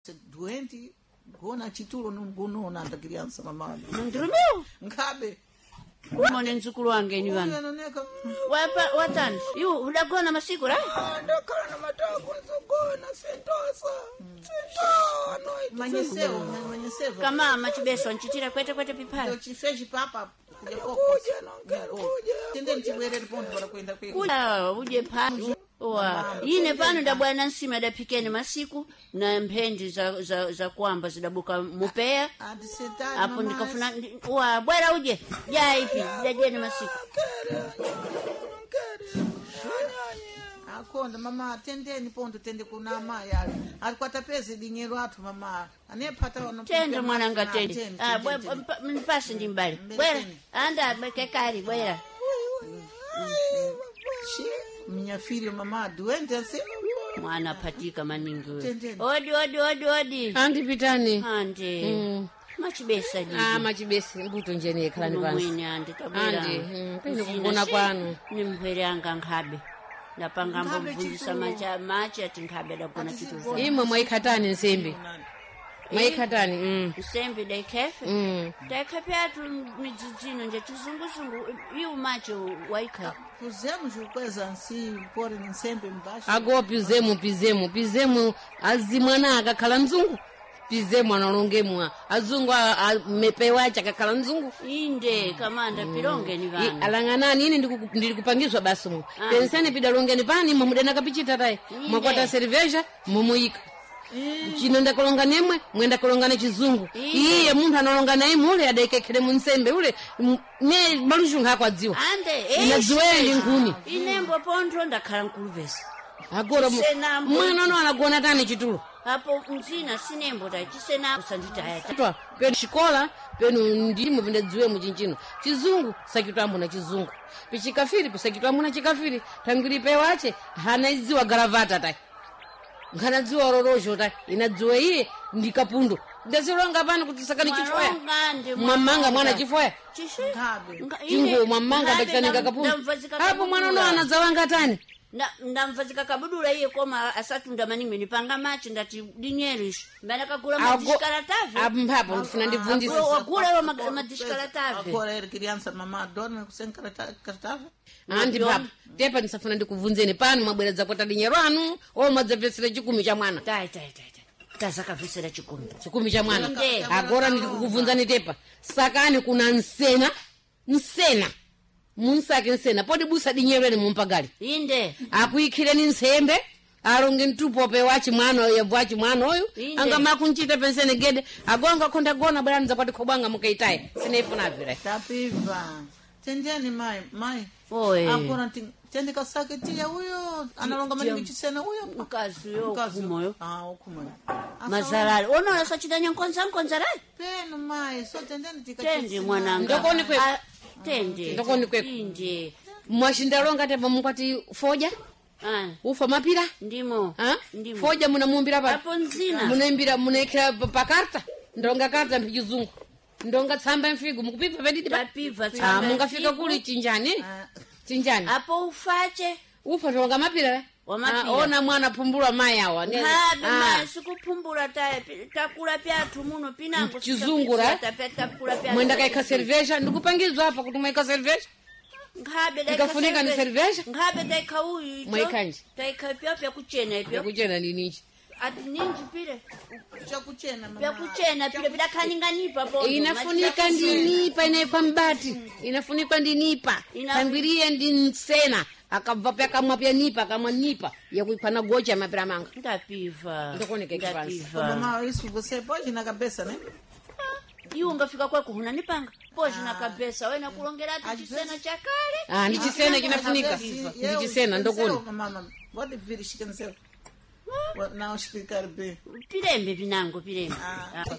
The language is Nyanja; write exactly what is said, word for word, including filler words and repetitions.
doente gona chitulo nungunona nda criança mamãe ndurumeu ngabe umone nzukulu wange ni vana yanoneka wapa watani yu udagona masiku ra ndakhala na matako nzogona sentosa sento noite manyeseo manyeseo kama machibeso nchitira kwete kwete pipala chifeji papa kuja koko tende nchibwere ponto para kwenda kwenda kula uje pano wa yine pano da bwana nsima da pikeni masiku na mpendi za za, za kwamba zidabuka mupea hapo nikafuna wa bwana uje ja ipi jajeni masiku akonda mama tendeni ponto tende kuna maya alikwata pesa dinero watu mama anepata wana tende mwananga tende ah bwe mpasi ndimbali bwana anda bekekari bwana minha filha mama doente assim mwana patika maningi odi odi odi odi andi pitani andi mm. machibesa ndi ah machibesa mbuto njene ekhala ni pansi mwini andi tabera andi pene kugona kwanu ni mpere anga nkhabe napanga mbomvundisa macha macha ati nkhabe dabona kitu imwe mwaikhatani nsembe mwaikhatani mm nsembe daikefe mm daikefe atu mijijino nje chizunguzungu yu macho waika fizemos coisa assim por nsembe mbaixo ago pizemu pizemu pizemu azimwana akakhala mzungu pizemu analongemwa azungu mepewa chakakhala mzungu inde kamanda pilonge ni vana alanganani ine ndikupangizwa basi mu pensane pidalongeni pani mumudena kapichita tai mwakwata cerveja mumuika chino ndakolonga nemwe mwenda kolonga na chizungu iye munthu analonga naye mule adaikekhere munsembe ule ne malushunga akwadziwa ande inadziweli nkuni inembo pontho ndakhala nkuluvesa agora mwana no anagona tani chitulo hapo mzina sinembo ta chisena usanditaya twa penu shikola penu ndimo vindadziwe muchinchino chizungu sakitambo na chizungu pichikafiri pisakitambo na chikafiri tangiripe wache hana iziwa garavata tai ngana dziwa rorosho tai inadziwe iye ndikapundo ndazilonga pano kuti sakani chifoya mwamanga mwana chifoya ngabe chingo mwamanga ndachitanika kapundo hapo mwana no anadzawanga tani nda ndamvazika kabudula iye koma asatunda manimwe nipanga machi ndati dinyerisho mbana kagula madishkaratave ampapo ndifuna ndivundisa wagula wa madishkaratave agora era criança mama dorme sem caratave andi papa tepa nisafuna ndikuvunzeni pano mwabweredza kwata dinyero anu o mwadzabvesera chikumi cha mwana tai tai tai tazaka visera chikumi chikumi cha mwana agora ndikukuvunzani tepa sakani kuna nsena nsena munsake nsena podi busa dinyerweni mumpagali inde akuikhireni nsembe alonge mtupope wachi mwana yabwachi mwana oyu anga makunchita pensene gede agonga konda gona bwana nzapati khobanga mukaitaye sinefuna avira tapiva tendeni mai mai oe agora tende kasaketia huyo analonga mani chisena huyo mkazi yo kumoyo ah okumoyo mazarali ona sachidanya nkonza nkonza rai peno mai so tendeni tikati tende mwananga ndokoni kwe tende ndokoni kwe inde mwashindalonga tepa mukwati foja ah ufa mapira ndimo ha ndimo foja munamumbira pa hapo nzina munaimbira munaikira pa karta ndonga karta mpijuzungu ndonga tsamba mfigu mukupipa pedidi pa piva ah mungafika kuli chinjani chinjani hapo ufache ufa ndonga mapira Ah, ona mwana pumbula mai awa ne ah mai sikupumbula ta takula pyatu muno pinango chizungura mwenda kaika cerveja ndikupangizwa hapa kuti mwaika cerveja ngabe daika ikafunika ni cerveja ngabe daika uyu mwaikanje daika pyapya kuchena ipyo kuchena ni ninji ati ninji pile cha kuchena mama pya kuchena pile bidakaninganipa bondo inafunika ndinipa inaipa mbati inafunika ndinipa tangwirie ndinsena akabva pyakamwa pyanipa kamwa nipa yakuipana gocha mapira manga ndapiva ndokoneke kifasi mama isso você pode na cabeça né iwo ngafika kwako huna nipanga pode na cabeça wewe nakulongera ati chisena cha kale ah ndi chisena kinafunika ndi chisena ndokoni mama pode vir chicken seu não explicar bem pirembe binango pirembe